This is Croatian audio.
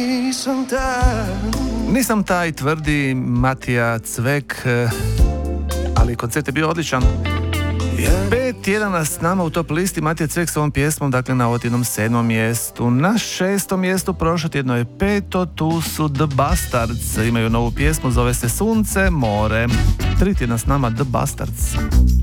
Nisam taj, tvrdi Matija Cvek, ali koncert je bio odličan. 5 tjedana s nama u top listi, Matija Cvek s ovom pjesmom, dakle na otjednom 7. mjestu. Na 6. mjestu prošlo tjedno je 5. Tu su The Bastards, imaju novu pjesmu, zove se Sunce, more. 3 tjedna s nama The Bastards.